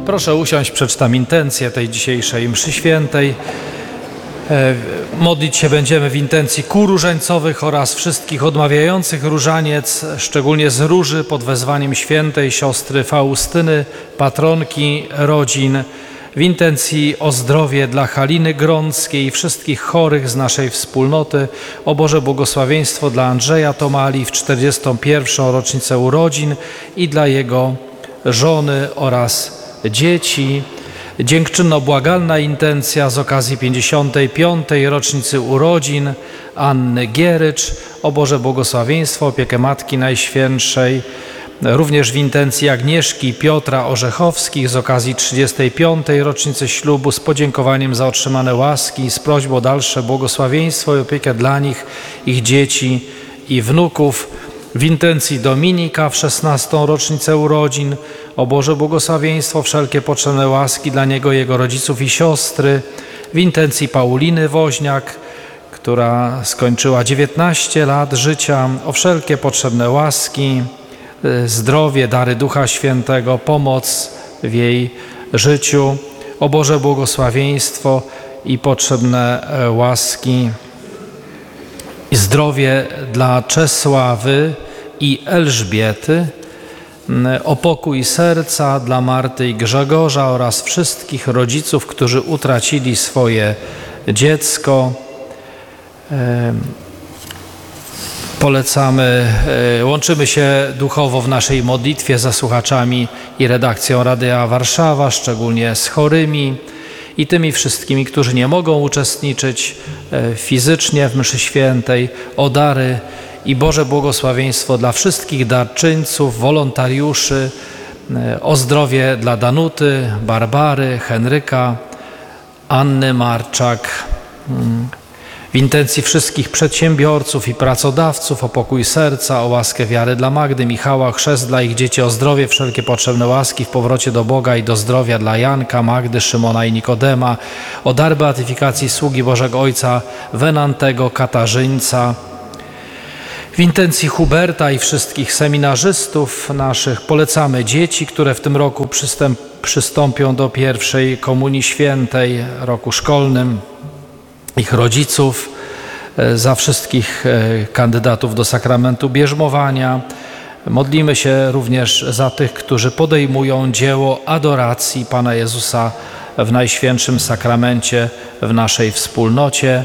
Proszę usiąść, przeczytam intencję tej dzisiejszej mszy świętej. Modlić się będziemy w intencji kół różańcowych oraz wszystkich odmawiających różaniec, szczególnie z róży pod wezwaniem świętej siostry Faustyny, patronki rodzin, w intencji o zdrowie dla Haliny Grąckiej i wszystkich chorych z naszej wspólnoty, o Boże błogosławieństwo dla Andrzeja Tomali w 41. rocznicę urodzin i dla jego żony oraz dzieci. Dziękczynno-błagalna intencja z okazji 55. rocznicy urodzin Anny Gierycz, o Boże błogosławieństwo, opiekę Matki Najświętszej. Również w intencji Agnieszki i Piotra Orzechowskich z okazji 35. rocznicy ślubu z podziękowaniem za otrzymane łaski i z prośbą o dalsze błogosławieństwo i opiekę dla nich, ich dzieci i wnuków. W intencji Dominika w 16. rocznicę urodzin, o Boże błogosławieństwo, wszelkie potrzebne łaski dla niego, jego rodziców i siostry. W intencji Pauliny Woźniak, która skończyła 19 lat życia, o wszelkie potrzebne łaski, zdrowie, dary Ducha Świętego, pomoc w jej życiu, o Boże błogosławieństwo i potrzebne łaski. I zdrowie dla Czesławy i Elżbiety, o pokój serca dla Marty i Grzegorza oraz wszystkich rodziców, którzy utracili swoje dziecko. Polecamy, łączymy się duchowo w naszej modlitwie ze słuchaczami i redakcją Radia Warszawa, szczególnie z chorymi i tymi wszystkimi, którzy nie mogą uczestniczyć fizycznie w mszy świętej, o dary i Boże błogosławieństwo dla wszystkich darczyńców, wolontariuszy, o zdrowie dla Danuty, Barbary, Henryka, Anny Marczak. W intencji wszystkich przedsiębiorców i pracodawców, o pokój serca, o łaskę wiary dla Magdy, Michała, chrzest dla ich dzieci, o zdrowie, wszelkie potrzebne łaski w powrocie do Boga i do zdrowia dla Janka, Magdy, Szymona i Nikodema, o dar beatyfikacji sługi Bożego Ojca Wenantego Katarzyńca. W intencji Huberta i wszystkich seminarzystów naszych polecamy dzieci, które w tym roku przystąpią do pierwszej Komunii Świętej, roku szkolnym, ich rodziców, za wszystkich kandydatów do sakramentu bierzmowania. Modlimy się również za tych, którzy podejmują dzieło adoracji Pana Jezusa w Najświętszym Sakramencie w naszej wspólnocie.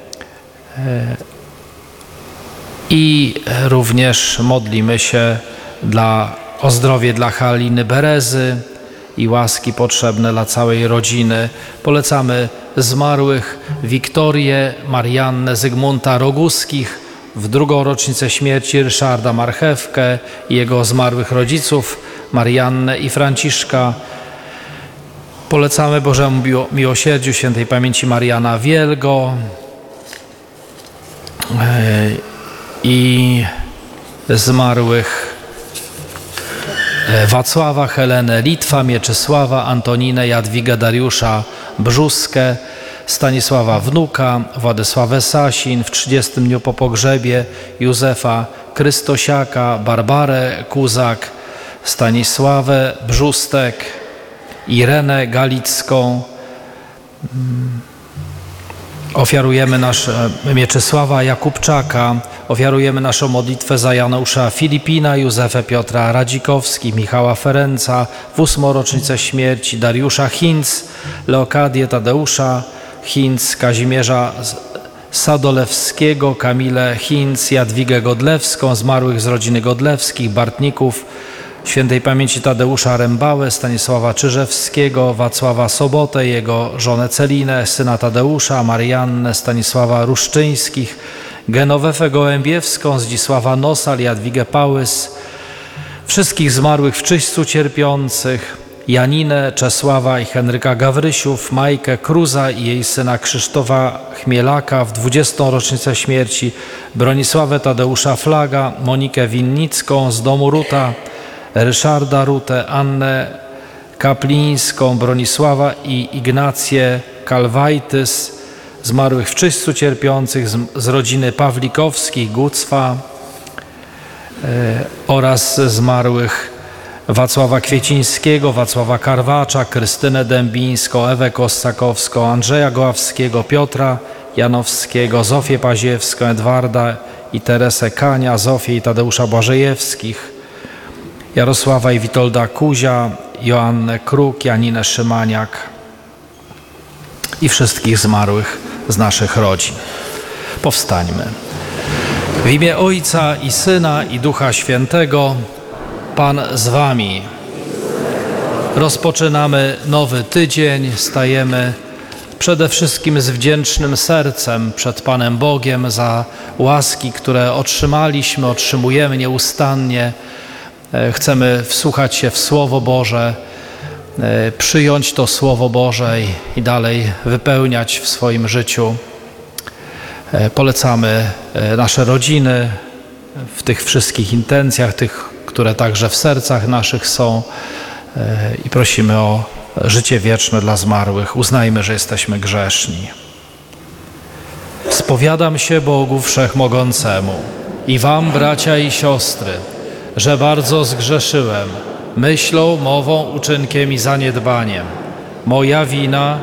I również modlimy się o zdrowie dla Haliny Berezy i łaski potrzebne dla całej rodziny. Polecamy zmarłych Wiktorię, Mariannę, Zygmunta Roguskich w 2. rocznicę śmierci Ryszarda Marchewkę i jego zmarłych rodziców, Mariannę i Franciszka. Polecamy Bożemu miłosierdziu świętej pamięci Mariana Wielgo i zmarłych Wacława, Helenę, Litwa, Mieczysława, Antoninę, Jadwigę, Dariusza, Brzuskę, Stanisława Wnuka, Władysławę Sasin, w 30. dniu po pogrzebie Józefa Krystosiaka, Barbarę Kuzak, Stanisławę Brzustek, Irenę Galicką. Ofiarujemy Mieczysława Jakubczaka, ofiarujemy naszą modlitwę za Janusza Filipina, Józefę Piotra Radzikowski, Michała Ferenca, w 8. rocznicę śmierci Dariusza Hinz, Leokadię Tadeusza Hinz, Kazimierza Sadolewskiego, Kamilę Hinz, Jadwigę Godlewską, zmarłych z rodziny Godlewskich, Bartników, świętej pamięci Tadeusza Rębałę, Stanisława Czyżewskiego, Wacława Sobotę, jego żonę Celinę, syna Tadeusza, Mariannę, Stanisława Ruszczyńskich, Genowefę Gołębiewską, Zdzisława Nosal, Jadwigę Pałys, wszystkich zmarłych w czyśćcu cierpiących, Janinę, Czesława i Henryka Gawrysiów, Majkę Kruza i jej syna Krzysztofa Chmielaka w 20. rocznicę śmierci, Bronisławę Tadeusza Flaga, Monikę Winnicką z domu Ruta, Ryszarda Rutę, Annę Kaplińską, Bronisława i Ignację Kalwajtys, zmarłych w czyśćcu cierpiących z rodziny Pawlikowskich, Gucwa oraz zmarłych Wacława Kwiecińskiego, Wacława Karwacza, Krystynę Dębińską, Ewę Kossakowską, Andrzeja Goławskiego, Piotra Janowskiego, Zofię Paziewską, Edwarda i Teresę Kania, Zofię i Tadeusza Błażejewskich, Jarosława i Witolda Kuzia, Joannę Kruk, Janinę Szymaniak i wszystkich zmarłych z naszych rodzin. Powstańmy. W imię Ojca i Syna i Ducha Świętego, Pan z wami. Rozpoczynamy nowy tydzień, stajemy przede wszystkim z wdzięcznym sercem przed Panem Bogiem za łaski, które otrzymaliśmy, otrzymujemy nieustannie. Chcemy wsłuchać się w Słowo Boże, przyjąć to Słowo Boże i dalej wypełniać w swoim życiu. Polecamy nasze rodziny w tych wszystkich intencjach, tych, które także w sercach naszych są i prosimy o życie wieczne dla zmarłych. Uznajmy, że jesteśmy grzeszni. Spowiadam się Bogu Wszechmogącemu i wam, bracia i siostry, że bardzo zgrzeszyłem myślą, mową, uczynkiem i zaniedbaniem. Moja wina,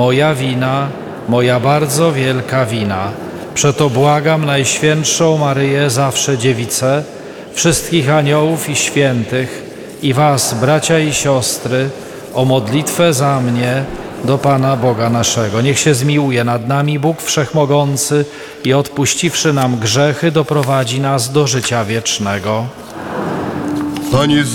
moja bardzo wielka wina. Przeto błagam Najświętszą Maryję, zawsze Dziewicę, wszystkich aniołów i świętych i was, bracia i siostry, o modlitwę za mnie do Pana Boga naszego. Niech się zmiłuje nad nami Bóg Wszechmogący i odpuściwszy nam grzechy, doprowadzi nas do życia wiecznego. Panie